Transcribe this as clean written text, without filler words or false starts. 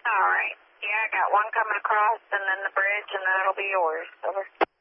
All right. Yeah, I got one coming across and then the bridge, and then it'll be yours. Over.